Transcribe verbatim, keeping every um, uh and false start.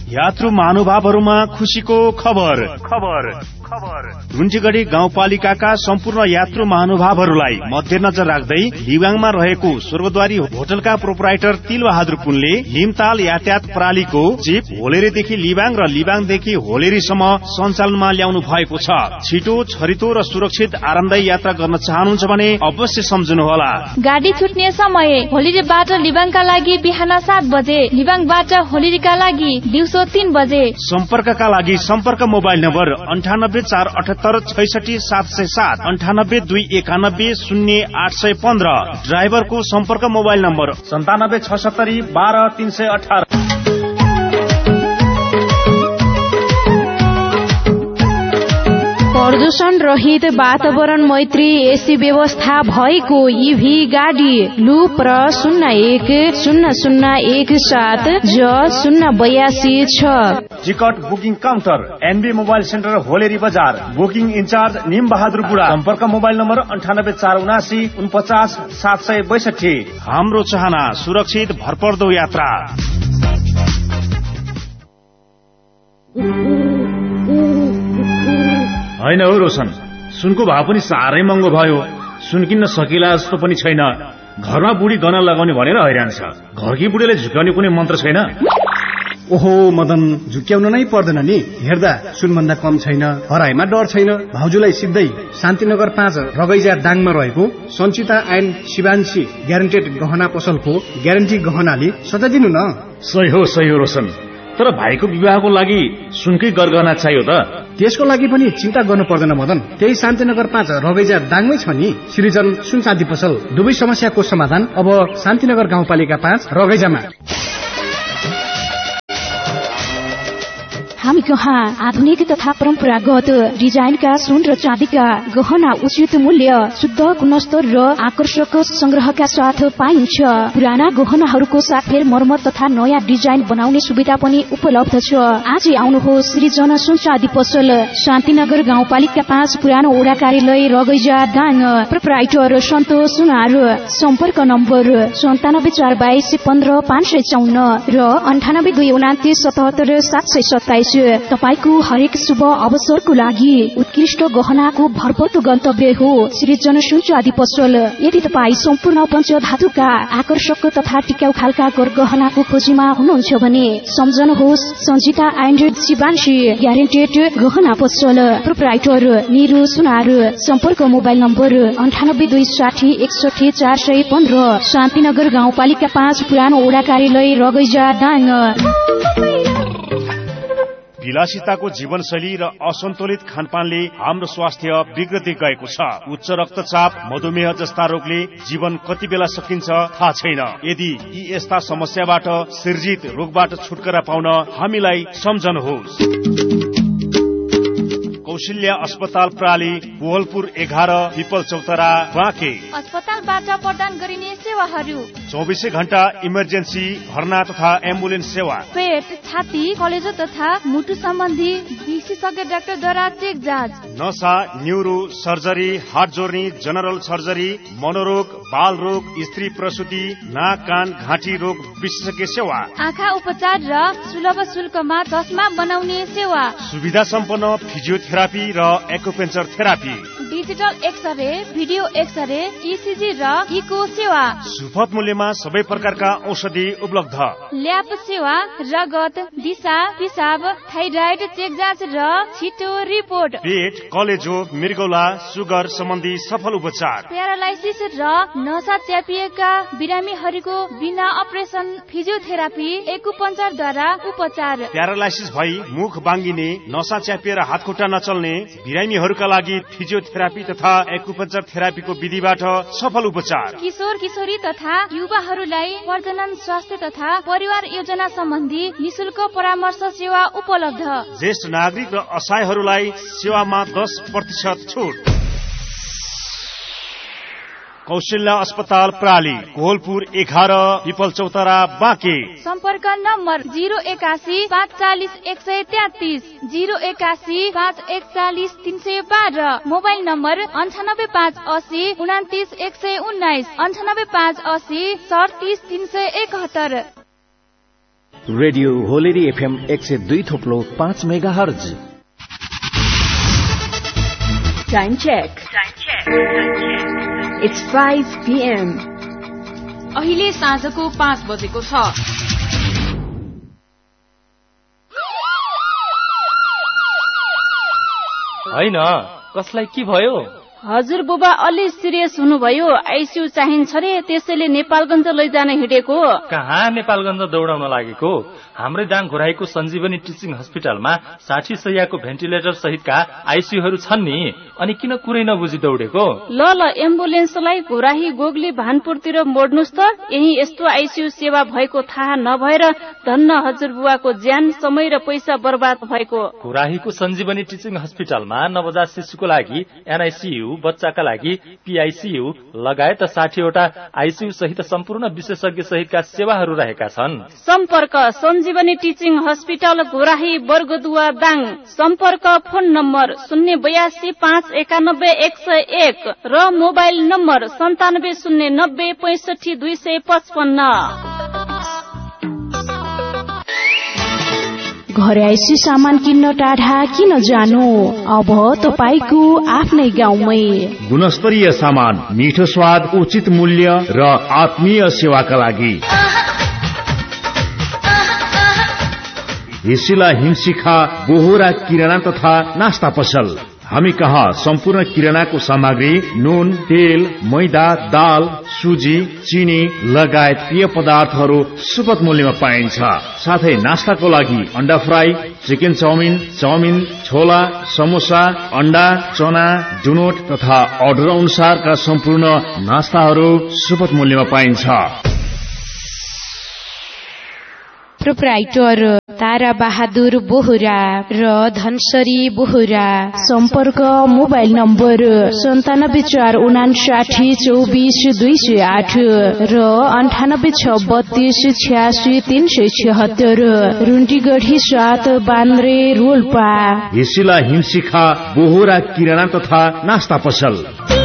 यात्रु महानुभावहरूमा खुशीको खबर खबर खबर धुन्चीगढी गाउँपालिकाका सम्पूर्ण यात्रु महानुभावहरूलाई मध्यनजर राख्दै लिबाङमा रहेको स्वर्गद्वारी होटलका प्रोपराइटर तिलबहादुर पुनले लिमताल यातायात प्रणालीको चिप होलेरीदेखि लिबाङ र लिबाङदेखि होलेरीसम्म सञ्चालनमा ल्याउनु भएको छ। छिटो छरितो र सुरक्षित आरामदायी यात्रा गर्न चाहनुहुन्छ भने अवश्य सम्झनुहोला। गाडी छुट्ने समय होलेरीबाट लिबाङका लागि बिहान सात बजे, लिबाङबाट होलेरीका लागि दिउँसो तीन बजे। सम्पर्कका लागि सम्पर्क मोबाइल नम्बर अन्ठानब्बे चार अठहत्तर छैसठी सात सय सात अन्ठानब्बे दुई एकानब्बे शून्य आठ सय पन्ध्र। ड्राइभरको सम्पर्क मोबाइल नम्बर सन्तानब्बे छ सत्तरी बाह्र तीन सय अठार। प्रदूषण रहित वातावरण मैत्री एसी व्यवस्था भएको ईभी गाडी लुप र शून्य एक शून्य शून्य एक सात ज शून्य बयासी छ। Ticket booking counter NB mobile centre होलेरी बजार। बुकिङ इन्चार्ज निम बहादुर बुढा। सम्पर्क मोबाइल नम्बर अन्ठानब्बे चार उनासी उनपचास सात सय बैसठी। हाम्रो चाहना सुरक्षित भरपर्दो यात्रा। होइन हो रोशन, सुनको भाव पनि साह्रै महँगो भयो। सुन किन्न सकिला जस्तो पनि छैन। घरमा बुढी गहना लगाउने भनेर हैरान छ। घरकी बुढीले झुक्याउने कुनै मन्त्र छैन। ओहो मदन, झुक्याउन नै पर्दैन नि। हेर्दा सुनभन्दा कम छैन, हराइमा डर छैन। भाउजूलाई सिधै शान्तिनगर पाँच रगैजा दाङमा रहेको सञ्चिता एन्ड शिवांशी ग्यारेन्टेड गहना पसलको ग्यारेन्टी गहनाले सजाइदिनु न। सही हो सही हो रोशन, तर भाइको विवाहको लागि सुनकै गरगहना चाहियो त। त्यसको लागि पनि चिन्ता गर्नु पर्दैन मदन, त्यही शान्तिनगर पाँच रगैजा दाङमै छ नि सृजन सुन चाँदी पसल। दुवै समस्याको समाधान अब शान्तिनगर गाउँपालिका पाँच रगैजामा। हामी कहाँ आधुनिक तथा परम्परागत डिजाइनका सुन र चाँदीका गहना उचित मूल्य, शुद्ध गुणस्तर र आकर्षक संग्रहका साथ पाइन्छ। पुराना गहनाहरूको साथै मर्मत तथा नयाँ डिजाइन बनाउने सुविधा पनि उपलब्ध छ। आजै आउनुहोस् सृजन सुन चाँदी पसल, शान्तिनगर गाउँपालिका पाँच पुरानो ओडा कार्यालय रगैजा दाङ। प्रोपराइटर सन्तोष सुनार। सम्पर्क नम्बर सन्तानब्बे चार बाइस पन्ध्र पाँच सय चौन्न र अन्ठानब्बे दुई उनातिस सतहत्तर सात सय सत्ताइस। तपाईको हरेक शुभ अवसरको लागि उत्कृष्ट गहनाको भरपर्दो गन्तव्य हो सृजन सुन चाँदी पसल। यदि तपाईँ सम्पूर्ण पञ्चधातुका आकर्षक तथा टिकाउ खालका गहनाको खोजीमा हुनुहुन्छ भने सम्झनुहोस् सञ्जिता एन्ड शिवांशी ग्यारेन्टेड गहना पसल। प्रोपराइटर निरु सुनार। सम्पर्क मोबाइल नम्बर अन्ठानब्बे दुई साठी एकसठी चार सय पन्ध्र। शान्तिनगर गाउँपालिका पाँच पुरानो ओडा कार्यालय रगैजा दाङ। विलासिताको जीवनशैली र असन्तुलित खानपानले हाम्रो स्वास्थ्य बिग्रदै गएको छ। उच्च रक्तचाप, मधुमेह जस्ता रोगले जीवन कति बेला सकिन्छ थाहा छैन। यदि यी यस्ता समस्याबाट सिर्जित रोगबाट छुटकारा पाउन हामीलाई सम्झनुहोस्। कौशल्या अस्पताल प्रणाली कोहलपुर एघार पिपल चौतरा बाँके। अस्पतालबाट प्रदान गरिने सेवाहरू चौबिसै घण्टा इमर्जेन्सी भर्ना तथा एम्बुलेन्स सेवा, पेट, छाती, कलेजो तथा मुटु सम्बन्धी विशेषज्ञ डाक्टरद्वारा चेक जाँच, नसा, न्युरो सर्जरी, हार्ट जोर्नी, जनरल सर्जरी, मनोरोग, बाल रोग, स्त्री प्रसुति, नाक कान घाँटी रोग विशेषज्ञ सेवा, आँखा उपचार र सुलभ शुल्कमा चस्मा बनाउने सेवा, सुविधा सम्पन्न फिजियोथेरापी र एक्युपेन्चर therapy, digital x-ray, video x-ray, ECG र इको सेवा, सुपथ मूल्यमा सबै प्रकारका औषधि उपलब्ध, ल्याब सेवा, रगत, दिशा, पिसाब, थाइराइड चेक जाँच र छिटो रिपोर्ट, पेट, कलेजो, मृगौला, सुगर सम्बन्धी सफल उपचार, प्यारालाइसिस र नसा च्यापिएका बिरामीहरूको बिना अपरेसन फिजियोथेरापी, एक्युपञ्चरद्वारा उपचार, प्यारालाइसिस भई मुख बाङ्गिने, नसा च्यापिएर हात खुट्टा नचल्ने बिरामीहरूका लागि फिजियोथेरापी तथा एक्युपञ्चर थेरापीको विधिबाट सफल उपचार, किशोर किशोरी तथा युवाहरूलाई प्रजनन स्वास्थ्य तथा परिवार योजना सम्बन्धी निशुल्क परामर्श सेवा उपलब्ध, ज्येष्ठ नागरिक र असहायहरूलाई सेवामा दस प्रतिशत छुट। कौशल्या अस्पताल प्रणाली कोहलपुर एघार पिपल चौतरा बाँके। सम्पर्क नम्बर जिरो एकासी पाँच चालिस एक सय तेत्तिस, जिरो एकासी पाँच एकचालिस तीन सय बाह्र। मोबाइल नम्बर अन्ठानब्बे पाँच असी उनातिस एक सय उन्नाइस, अन्ठानब्बे पाँच असी सडतिस तीन सय एकहत्तर। रेडियो होलेरी एफएम एक सय दुई थोप्लो पाँच mega hertz. Time check. It's five PM. अहिले साँझको पाँच बजेको छ। होइन, कसलाई के भयो? हजुर बुबा अलि सिरियस हुनुभयो, आइसियू चाहिन्छ रे, त्यसैले नेपालगञ्ज लैजान हिँडेको। कहाँ नेपालगञ्ज दौडाउन लागेको? हाम्रै दाङ घोराईको सञ्जीवनी टिचिङ हस्पिटलमा साठी सयको भेन्टिलेटर सहितका आइसियूहरू छन् नि, अनि किन कुरै नबुझी दौडेको? ल ल एम्बुलेन्सलाई घोराही गोगली भानपुरतिर मोड्नुस् त, यही यस्तो आइसियू सेवा भएको थाहा नभएर धन्न हजुर बुवाको ज्यान, समय र पैसा बर्बाद भएको। घोराहीको सञ्जीवनी टिचिङ हस्पिटलमा नवजात शिशुको लागि एनआइसियू, बच्चाका लागि पीआईसीयू लगायत साठीवटा आइसियू सहित सम्पूर्ण विशेषज्ञ सहितका सेवाहरू रहेका छन्। सम्पर्क सञ्जीवनी टिचिङ हस्पिटल घोराही बर्गदुवा दाङ। सम्पर्क फोन नम्बर शून्य बयासी पाँच एकानब्बे एक सय एक र मोबाइल नम्बर सन्तानब्बे शून्य नब्बे पैंसठी दुई सय पचपन्न। घरे आइसी सामान किन्न टाढा किन जानु, अब तपाईको आफ्नै गाउँमै। गुणस्तरीय सामान, मिठो स्वाद, उचित मूल्य र आत्मीय सेवाका लागि हिसिला हिमशिखा बोहरा किराना तथा नास्ता पसल। हामी कहाँ सम्पूर्ण किरानाको सामग्री, नुन, तेल, मैदा, दाल, सुजी, चिनी लगायत पेय पदार्थहरू सुपथ मूल्यमा पाइन्छ। साथै नास्ताको लागि अण्डा फ्राई, चिकन चाउमिन, चाउमिन, छोला, समोसा, अण्डा, चना, डुनोट तथा अर्डर अनुसारका सम्पूर्ण नास्ताहरू सुपथ मूल्यमा पाइन्छ। प्रोप्राइटर तारा बहादुर बोहरा र धनसरी बोहरा। सम्पर्क मोबाइल नम्बर सन्तानब्बे चार उनासाठी चौबिस दुई सय आठ र अन्ठानब्बे छ बत्तीस छ्यासी तीन सय छिहत्तर। रुन्टीगढी सात बान्द्रे रोल्पा। हिसिला हिमशिखा बोहरा किराना तथा नास्ता पसल।